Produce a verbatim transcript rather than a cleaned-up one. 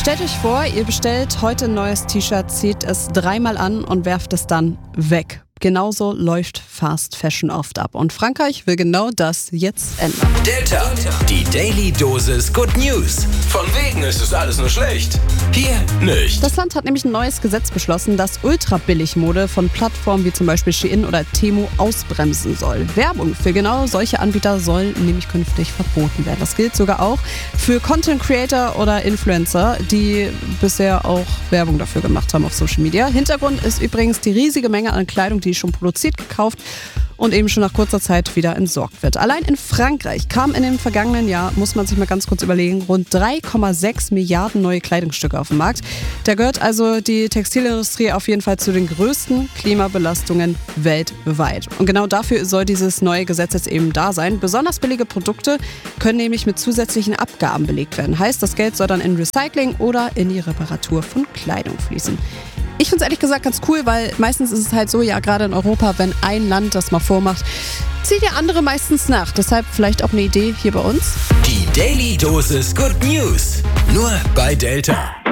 Stellt euch vor, ihr bestellt heute ein neues T-Shirt, zieht es dreimal an und werft es dann weg. Genauso läuft Fast Fashion oft ab. Und Frankreich will genau das jetzt ändern. Delta, die Daily Dosis Good News. Von wegen ist es alles nur schlecht. Hier nicht. Das Land hat nämlich ein neues Gesetz beschlossen, das Ultra-Billig-Mode von Plattformen wie zum Beispiel Shein oder Temu ausbremsen soll. Werbung für genau solche Anbieter soll nämlich künftig verboten werden. Das gilt sogar auch für Content-Creator oder Influencer, die bisher auch Werbung dafür gemacht haben auf Social Media. Hintergrund ist übrigens die riesige Menge an Kleidung, die schon produziert, gekauft und eben schon nach kurzer Zeit wieder entsorgt wird. Allein in Frankreich kamen in dem vergangenen Jahr, muss man sich mal ganz kurz überlegen, rund drei Komma sechs Milliarden neue Kleidungsstücke auf den Markt. Da gehört also die Textilindustrie auf jeden Fall zu den größten Klimabelastungen weltweit. Und genau dafür soll dieses neue Gesetz jetzt eben da sein. Besonders billige Produkte können nämlich mit zusätzlichen Abgaben belegt werden. Heißt, das Geld soll dann in Recycling oder in die Reparatur von Kleidung fließen. Ich finde es ehrlich gesagt ganz cool, weil meistens ist es halt so, ja gerade in Europa, wenn ein Land das mal vormacht, zieht der andere meistens nach. Deshalb vielleicht auch eine Idee hier bei uns. Die Daily Dosis Good News. Nur bei Delta.